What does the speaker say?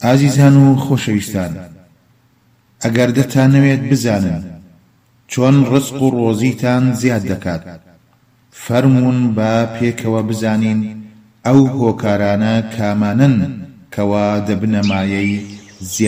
ئازیزان و خۆشەویستان، ئەگەر دەتانەوێت بزانن چۆن ڕزق و ڕۆزیتان زیاد دەکات، فەرموون بە پێکەوە بزانین ئەو هۆکارانە کامانن کەوا دەبنە مایەی